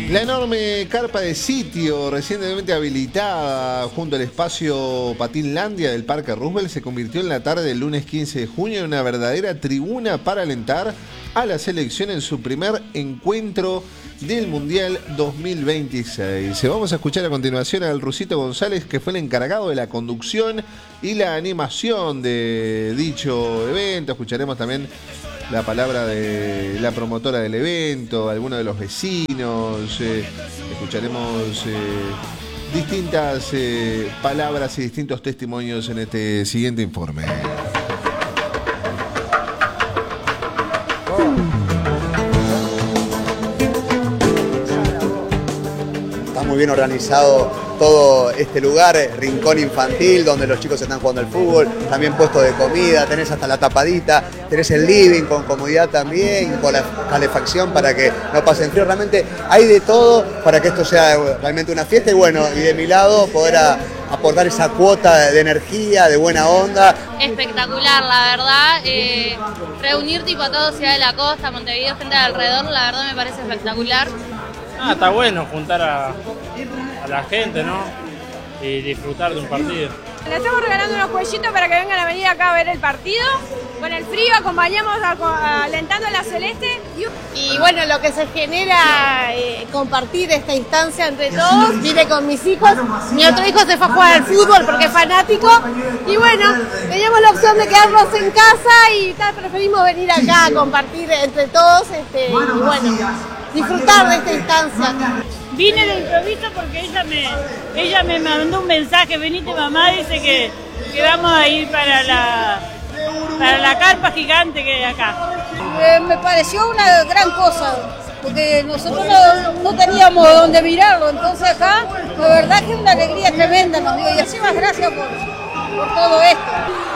La enorme carpa de sitio recientemente habilitada junto al espacio Patinlandia del Parque Roosevelt se convirtió en la tarde del lunes 15 de junio en una verdadera tribuna para alentar a la selección en su primer encuentro del Mundial 2026. Vamos a escuchar a continuación al Rusito González, que fue el encargado de la conducción y la animación de dicho evento. Escucharemos también la palabra de la promotora del evento, algunos de los vecinos, escucharemos distintas palabras y distintos testimonios en este siguiente informe. Está muy bien organizado todo este lugar, rincón infantil donde los chicos están jugando al fútbol, también puesto de comida, tenés hasta la tapadita, tenés el living con comodidad también, con la calefacción para que no pasen frío. Realmente hay de todo para que esto sea realmente una fiesta y bueno, y de mi lado poder aportar esa cuota de energía, de buena onda. Espectacular, la verdad, reunir tipo a toda Ciudad de la Costa, Montevideo, gente de alrededor, la verdad me parece espectacular. Está bueno juntar a la gente, ¿no? Y disfrutar de un partido. Le estamos regalando unos cuellitos para que vengan a venir acá a ver el partido. Con el frío acompañamos alentando a la Celeste. Y bueno, lo que se genera compartir esta instancia entre todos. Vine con mis hijos. Mi otro hijo se fue a jugar al fútbol porque es fanático. Y bueno, teníamos la opción de quedarnos en casa y preferimos venir acá a compartir entre todos. Y bueno, disfrutar de esta instancia. Vine de improviso porque ella me mandó un mensaje, venite mamá, dice que vamos a ir para la carpa gigante que hay acá. Me pareció una gran cosa, porque nosotros no teníamos dónde mirarlo, entonces acá la verdad que es una alegría tremenda, nos dio, y así más gracias por todo esto.